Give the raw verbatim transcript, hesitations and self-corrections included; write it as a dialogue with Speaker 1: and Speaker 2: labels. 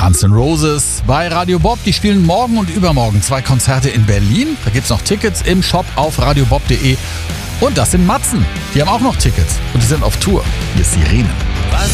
Speaker 1: Guns N' Roses bei Radio Bob. Die spielen morgen und übermorgen zwei Konzerte in Berlin. Da gibt's noch Tickets im Shop auf radiobob punkt de. Und das sind Matzen. Die haben auch noch Tickets und die sind auf Tour. Hier ist Sirenen.